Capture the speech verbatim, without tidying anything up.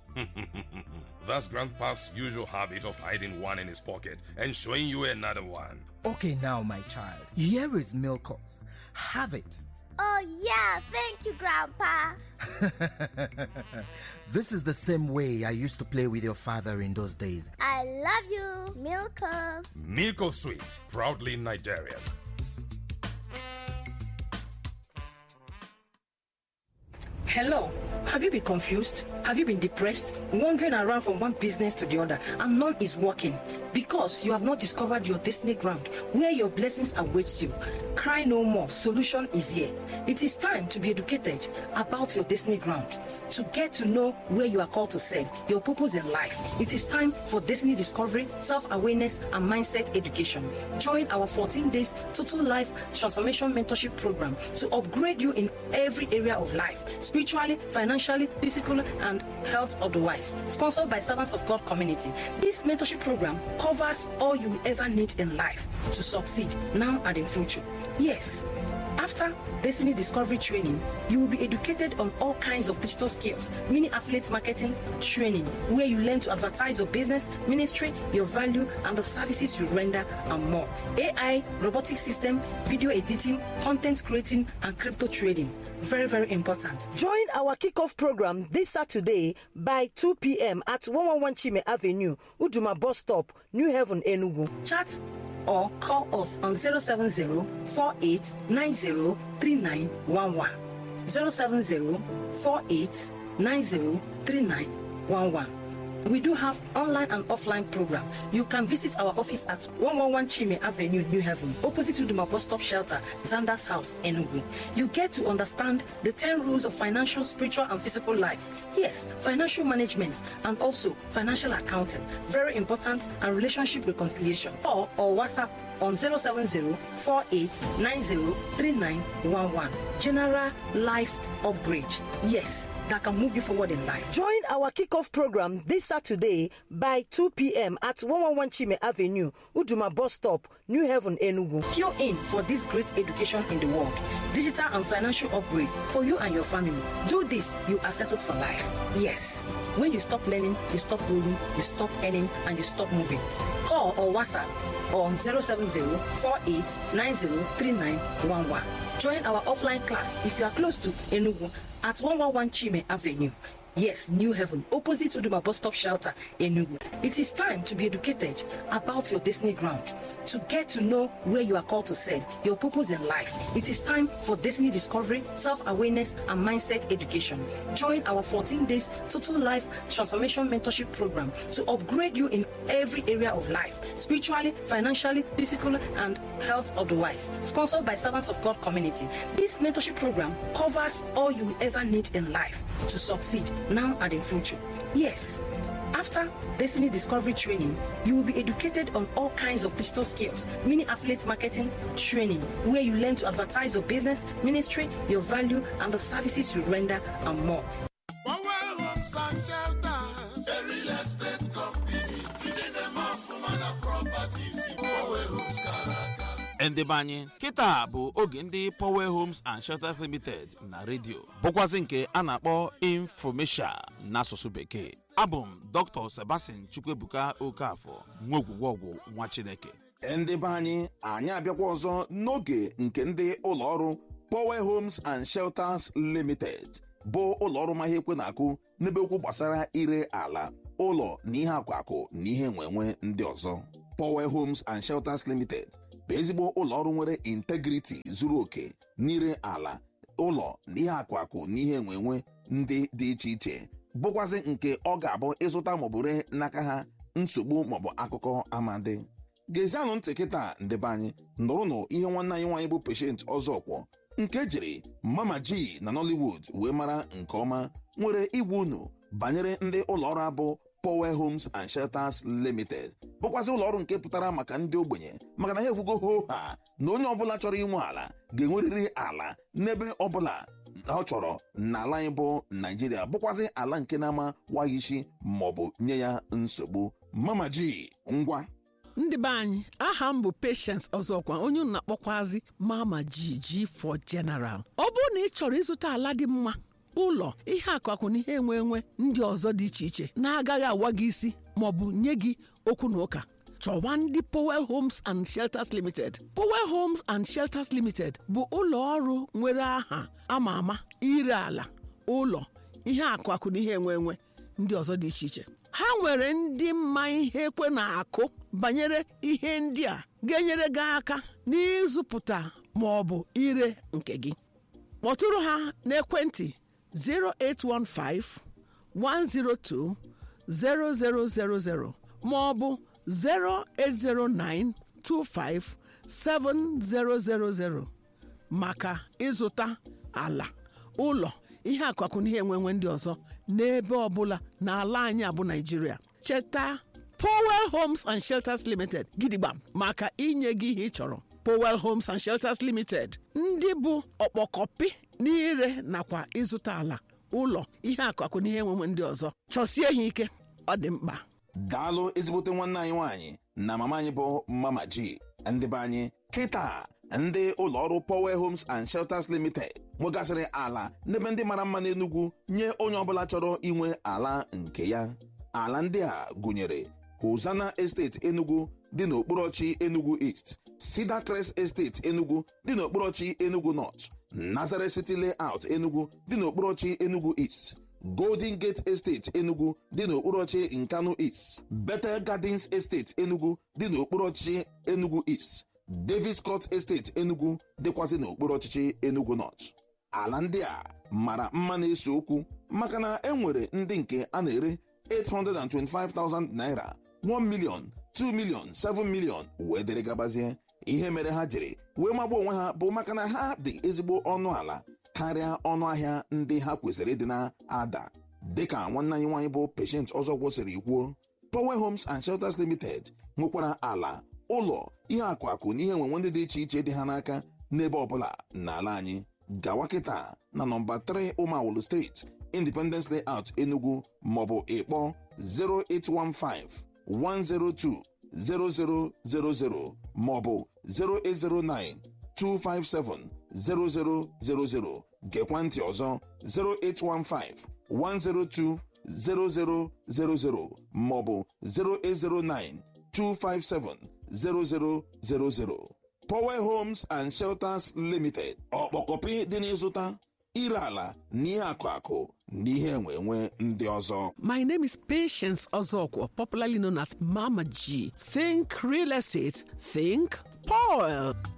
That's Grandpa's usual habit of hiding one in his pocket and showing you another one. Okay, now, my child, here is Milkos. Have it. Oh, yeah, thank you, Grandpa. This is the same way I used to play with your father in those days. I love you, Milkos. Milko Sweet, proudly Nigerian. Hello, have you been confused? Have you been depressed? Wandering around from one business to the other and none is working? Because you have not discovered your destiny ground where your blessings await you. Cry no more, solution is here. It is time to be educated about your destiny ground, to get to know where you are called to serve, your purpose in life. It is time for destiny discovery, self-awareness, and mindset education. Join our fourteen days total life transformation mentorship program to upgrade you in every area of life, spiritually, financially, physically, and health otherwise. Sponsored by Servants of God Community. This mentorship program covers all you will ever need in life to succeed now and in future. Yes. After Destiny Discovery Training, you will be educated on all kinds of digital skills, mini affiliate marketing training, where you learn to advertise your business, ministry, your value, and the services you render, and more. A I, robotic system, video editing, content creating, and crypto trading. Very, very important. Join our kickoff program this Saturday by two p.m. at one eleven Chime Avenue, Uduma Bus Stop, New Haven, Enugu. Chat or call us on zero seven zero, four eight nine zero, three nine one one. zero seven zero, four eight nine zero, three nine one one. We do have online and offline program. You can visit our office at one eleven Chime Avenue, New Haven, opposite to Uduma Bus Stop Shelter, Zanda's House, Enugu. You get to understand the ten rules of financial, spiritual, and physical life. Yes, financial management and also financial accounting. Very important, and relationship reconciliation. Or, or WhatsApp on zero seven zero, four eight nine zero, three nine one one. General life upgrade. Yes, that can move you forward in life. Join our kickoff program this Saturday by two p.m. at one eleven Chime Avenue, Uduma Bus Stop, New Haven, Enugu. Cue in for this great education in the world. Digital and financial upgrade for you and your family. Do this, you are settled for life. Yes. When you stop learning, you stop growing, you stop earning, and you stop moving. Call or WhatsApp on zero seven zero, four eight nine zero, three nine one one. Join our offline class if you are close to Enugu at one eleven Chime Avenue. Yes, New Haven, opposite Uduma Bus Stop Shelter, Enugu. It is time to be educated about your destiny ground, to get to know where you are called to serve, your purpose in life. It is time for destiny discovery, self-awareness, and mindset education. Join our fourteen days total life transformation mentorship program to upgrade you in every area of life, spiritually, financially, physically, and health otherwise. Sponsored by Servants of God Community. This mentorship program covers all you will ever need in life to succeed now and in future. Yes. After Destiny Discovery Training, you will be educated on all kinds of digital skills, mini affiliate marketing training, where you learn to advertise your business, ministry, your value, and the services you render, and more. Power Homes and Shelters, a real estate company, in the Mafumana properties, Power Homes Karaka. Endebanye kita bụ oge ndị Power Homes and Shelters Limited na radio bụkwazị nke a na-akpọ Infomesia n'asụsụ bekee. Abụ m Doctor Sebastian Chukwuebuka Okafọ, nwogwugwogwu nwa Chineke. Endebanye anyị abịakwa ọzọ n'oge nke ndị ụlọ ọrụ Power Homes and Shelters Limited bụ ụlọ ọrụ mahịa ekwe na-akụ n'ebe okwu gbasara ire ala, ụlọ na ihe akwakụ na ihe nwenwe ndị ọzọ. Power Homes and Shelters Limited bụ ezigbo ụlọ ọrụ nwere integrity zuru oke n'ire ala, ụlọ na ihe akwakụ na ihe nwenwe ndị dị iche iche, bụkwazị nke ọ ga-abụ ịzụta maọbụ ree n'aka ha nsogbu maọbụ akụkọ amadi. Gezianụ ntị kịta ndebe anyị nụrụnụ ihe nwanne anyị nwaanyị bụ Patient Ọzọkwọ nke jiri Mama G na Nollywood wee mara nke ọma nwere igwe unu banyere ndị ụlọ ọrụ abụ Power Homes and Shelters Limited, bụkwazị ụlọ ọrụ nke pụtara maka ndị ogbenye, maka na ha ekwugo ho ha na onye ọbụla chọrọ inwe ala ga-enwerịrị ala n'ebe ọbụla ọ chọrọ n'ala anyị bụ Nigeria, bụkwazị ala nke na-ama waghị isi maọbụ nye ya nsogbu. Mama G, ngwa. Ndị be anyị, aha m bụ Patience Ọzọkwa, onye unu na-akpọkwazi Mama G G for General. Ọ bụrụ na ị chọrọ ịzụta ala dị mma ụlọ, ihe akụakụ na ihe enwe enwe ndị ọzọ dị iche iche na-agaghị awa gị isi maọbụ nye gị okwu na ụka. Chọwa ndị Powell Homes and Shelters Limited. Powell Homes and Shelters Limited bụ ụlọ ọrụ nwere aha ama ama ire ala, ụlọ, ihe akụakụ na ihe enwe enwe ndị ọzọ dị iche iche. Ha nwere ndị mma ihe ekwe na-akụ banyere ihe ndị a ga-enyere gị aka n'ịzụpụta ma ọ bụ ire nke gị. Kpọtụrụ ha n'ekwentị zero eight one five, one zero two, zero zero zero zero ma ọ bụ zero eight zero nine, two five seven zero zero zero maka ịzụta ala, ụlọ, ihe akụakụ na ihe enwenwe ndị ọzọ n'ebe ọbụla n'ala anyị abụ Nigeria. Cheta Powell Homes and Shelters Limited gidigba maka inye gị ihe ị chọrọ. Powell Homes and Shelters Limited, ndị bụ ọkpọkọpị n'ire nakwa ịzụta ala, ụlọ, ihe akụakụ na ihe enwenwe ndị ọzọ. Chọsie ha ike, ọ dị mkpa. Daalụ ezigbote nwanne anyị nwaanyị na mama anyị bụ Mama G. Ndị be anyị kịta ndị ụlọọrụ Powell Homes and Shelters Limited nwegasịrị ala n'ebe ndị mara mma n'Enugu nye onye ọbụla chọrọ inwe ala nke ya. Ala ndị a gụnyere Hosanna Estate Enugu dị n'okporochi Enugu East, Cedar Crest Estate Enugu dị n'okporochi Enugu North, Nazareth City Layout Enugu dị n'okporochi Enugu East, Golden Gate Estate Enugu dị n'okporochi Nkanu East, Bethel Gardens Estate Enugu dị n'okporochi Enugu East, Davis Court Estate Enugu dịkwazị n'okporochi Enugu North. Ala ndị a mara mma na-ese okwu maka na enwere ndị nke a na-ere eight hundred twenty-five thousand naira, one million, two million, seven million wee dere gabazie. Ihe mere ha jiri wee magba onwe ha bụ maka na ha dị ezigbo ọnụ ala karịa ọnụ ahịa ndị ha kwesịrị ịdị na-ada. Dịka nwanne anyị nwaanyị bụ Patient Ọzọgwọ siri kwuo, Powell Homes and Shelters Limited nwekwara ala, ụlọ, ihe akụakụ na ihe enwenwe ndị dị iche iche dị ha n'aka n'ebe ọbụla n'ala anyị. Gawa kịta na nọmba three Umawulu Street, Independence Layout Enugu maọbụ ịkpọ zero eight one five, one zero two, zero zero zero zero maọbụ zero eight zero nine, two five seven zero zero zero zero. Gekwa ntị ọzọ zero eight one five, one zero two, zero zero zero zero maọbụ zero eight zero nine, two five seven zero zero zero zero. Powell Homes and Shelters Limited, ọkpọkọpị dị n'ịzụta, ire ala na ihe akụakụ na ihe enwe enwe ndị ọzọ. My name is Patience Ozokwo, popularly known as Mama G. Think real estate, think Powell.